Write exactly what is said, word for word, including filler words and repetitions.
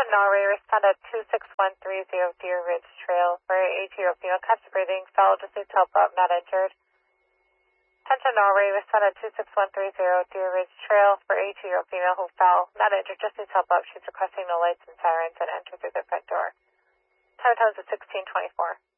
Attention Norway, respond at two six one three zero Deer Ridge Trail for eight zero female, constant breathing, fell, just needs help up, not injured. Attention Norway, respond at two six one three zero Deer Ridge Trail for eight zero female who fell, not injured, just needs help up. She's requesting no lights and sirens and enter through the front door. Time tones at sixteen twenty-four.